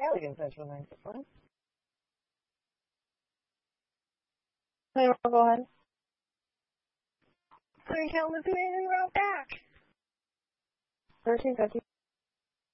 Alien Central 961. Hey, go ahead. I can't listen in and we're back. 1350.